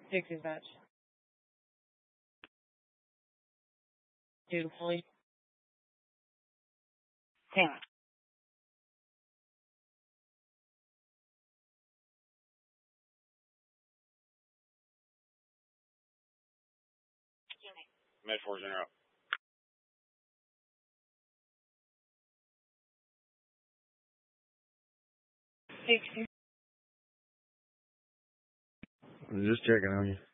Take dispatch. Beautifully. Hang on. Med 4 General. Take Just checking on you.